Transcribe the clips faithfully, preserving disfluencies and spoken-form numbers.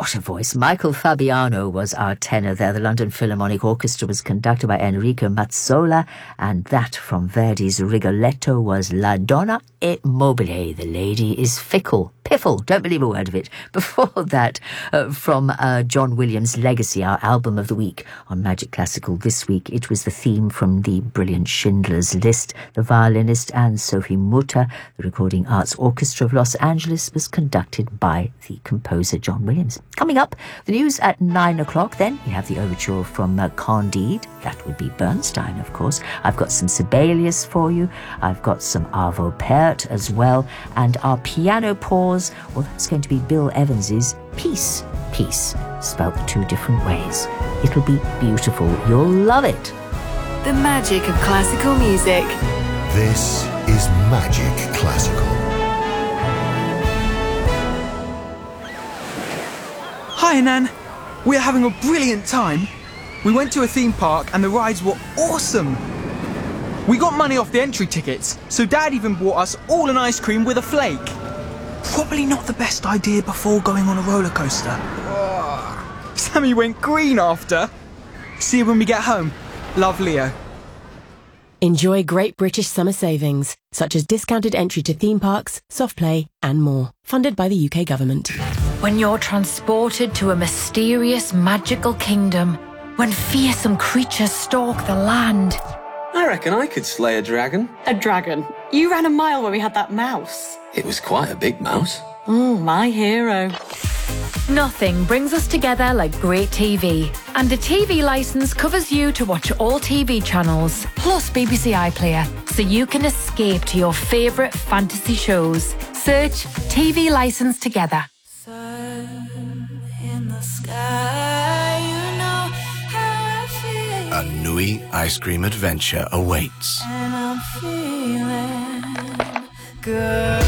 What a voice. Michael Fabiano was our tenor there. The London Philharmonic Orchestra was conducted by Enrico Mazzola, and that from Verdi's Rigoletto was La Donna è mobile. The lady is fickle. Piffle, don't believe a word of it. Before that, uh, from uh, John Williams' Legacy, our album of the week on Magic Classical this week, it was the theme from the brilliant Schindler's List. The violinist and Sophie Mutter, the Recording Arts Orchestra of Los Angeles, was conducted by the composer John Williams. Coming up, the news at nine o'clock. Then we have the overture from uh, Candide. That would be Bernstein, of course. I've got some Sibelius for you. I've got some Arvo Pärt as well. And our piano pause, well, that's going to be Bill Evans's Peace. Peace, spelt two different ways. It'll be beautiful. You'll love it. The magic of classical music. This is Magic Classical. Hi, Nan. We're having a brilliant time. We went to a theme park and the rides were awesome. We got money off the entry tickets, so Dad even bought us all an ice cream with a flake. Probably not the best idea before going on a roller coaster. Sammy went green after. See you when we get home. Love, Leo. Enjoy great British summer savings, such as discounted entry to theme parks, soft play and more. Funded by the U K government. When you're transported to a mysterious, magical kingdom, when fearsome creatures stalk the land. I reckon I could slay a dragon. A dragon? You ran a mile when we had that mouse. It was quite a big mouse. Oh, my hero. Nothing brings us together like great T V. And a T V licence covers you to watch all T V channels, plus B B C iPlayer, so you can escape to your favourite fantasy shows. Search T V licence together. Sun in the sky, you know how I feel. A Nui ice cream adventure awaits. And I'm feeling good.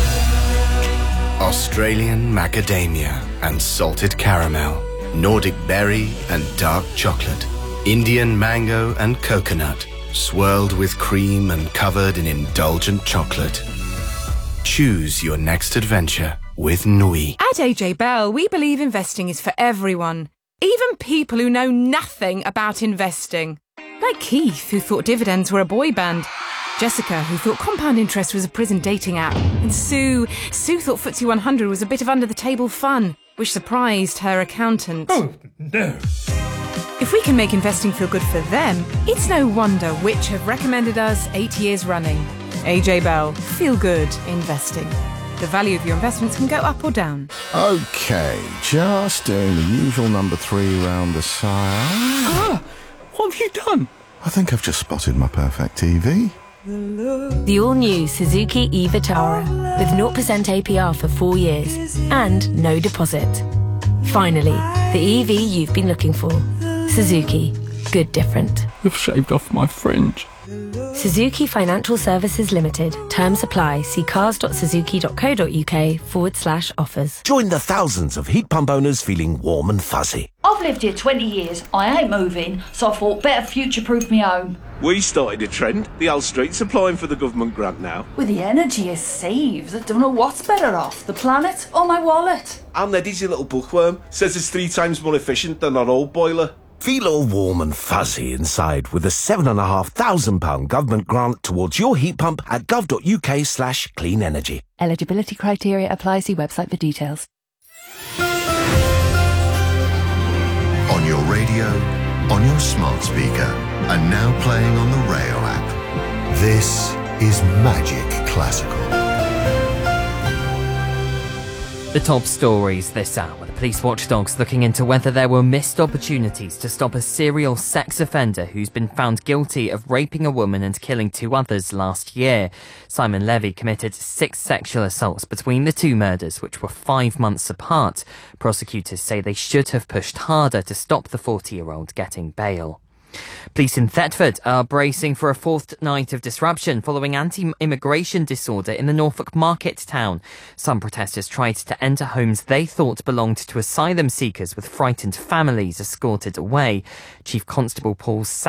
Australian macadamia and salted caramel, Nordic berry and dark chocolate, Indian mango and coconut, swirled with cream and covered in indulgent chocolate. Choose your next adventure with Nui. At A J Bell, we believe investing is for everyone, even people who know nothing about investing. Like Keith, who thought dividends were a boy band. Jessica, who thought compound interest was a prison dating app. And Sue, Sue thought F T S E one hundred was a bit of under-the-table fun, which surprised her accountant. Oh, no. If we can make investing feel good for them, it's no wonder which have recommended us eight years running. A J Bell, feel good investing. The value of your investments can go up or down. OK, just doing the usual number three round the sire. Ah, what have you done? I think I've just spotted my perfect T V. The all-new Suzuki e-Vitara with zero percent A P R for four years and no deposit. Finally, the E V you've been looking for. Suzuki. Good different. You've shaved off my fringe. Suzuki Financial Services Limited. Terms apply. See cars.suzuki.co.uk forward slash offers. Join the thousands of heat pump owners feeling warm and fuzzy. I've lived here twenty years. I ain't moving, so I thought better future-proof my home. We started a trend. The old street's applying for the government grant now. With the energy it saves, I don't know what's better off, the planet or my wallet. And Eddie's your little bookworm. Says it's three times more efficient than our old boiler. Feel all warm and fuzzy inside with a seven and a half thousand pound government grant towards your heat pump at gov.uk slash clean energy. Eligibility criteria apply. See website for details. On your radio, on your smart speaker, and now playing on the Rayo app. This is Magic Classical. The top stories this hour. The police watchdogs looking into whether there were missed opportunities to stop a serial sex offender who's been found guilty of raping a woman and killing two others last year. Simon Levy committed six sexual assaults between the two murders, which were five months apart. Prosecutors say they should have pushed harder to stop the forty-year-old getting bail. Police in Thetford are bracing for a fourth night of disruption following anti-immigration disorder in the Norfolk market town. Some protesters tried to enter homes they thought belonged to asylum seekers with frightened families escorted away. Chief Constable Paul